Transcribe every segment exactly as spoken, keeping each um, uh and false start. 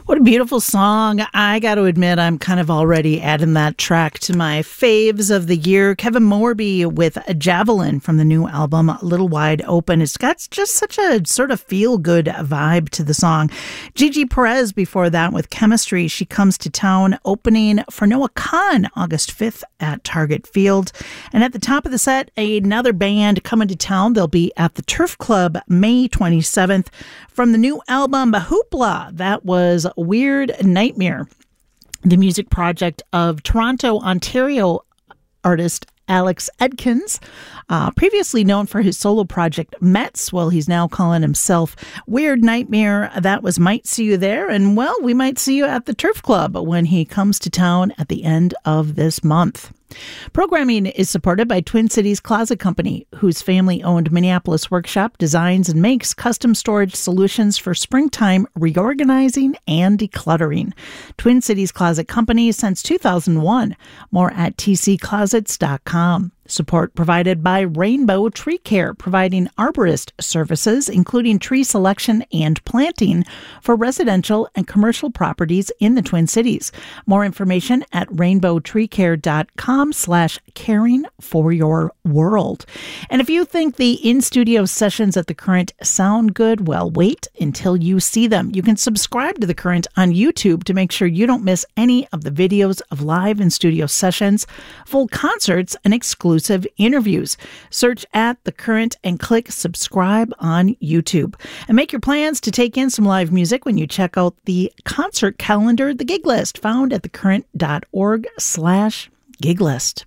What a beautiful song. I got to admit, I'm kind of already adding that track to my faves of the year. Kevin Morby with Javelin from the new album, Little Wide Open. It's got just such a sort of feel-good vibe to the song. Gigi Perez before that with Chemistry. She Comes to Town, opening for Noah Kahan August fifth at Target Field. And at the top of the set, another band coming to town. They'll be at the Turf Club May twenty-seventh from the new album Hoopla. That was Weird Nightmare, the music project of Toronto, Ontario artist Alex Edkins, uh, previously known for his solo project Mets. Well, he's now calling himself Weird Nightmare. That was Might See You There, and well, we might see you at the Turf Club when he comes to town at the end of this month. Programming is supported by Twin Cities Closet Company, whose family-owned Minneapolis workshop designs and makes custom storage solutions for springtime reorganizing and decluttering. Twin Cities Closet Company since two thousand one. More at t c closets dot com. Support provided by Rainbow Tree Care, providing arborist services, including tree selection and planting for residential and commercial properties in the Twin Cities. More information at rainbow tree care dot com slash caring for your world. And if you think the in-studio sessions at The Current sound good, well, wait until you see them. You can subscribe to The Current on YouTube to make sure you don't miss any of the videos of live in-studio sessions, full concerts, and exclusive interviews. Search at The Current and click subscribe on YouTube. And make your plans to take in some live music when you check out the concert calendar, the gig list, found at thecurrent.org slash gig list.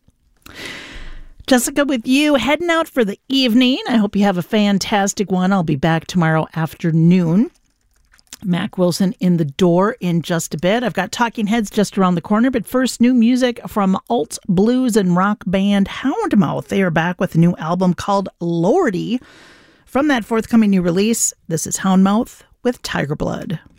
Jessica with you, heading out for the evening. I hope you have a fantastic one. I'll be back tomorrow afternoon. Mac Wilson in the door in just a bit. I've got Talking Heads just around the corner, but first, new music from alt blues and rock band Houndmouth. They are back with a new album called Lordy. From that forthcoming new release, this is Houndmouth with Tiger Blood.